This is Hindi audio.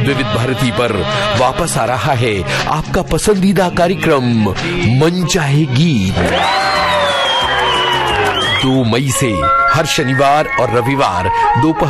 विविध भारती पर वापस आ रहा है आपका पसंदीदा कार्यक्रम मन चाहे गीत। 2 मई से हर शनिवार और रविवार दोपहर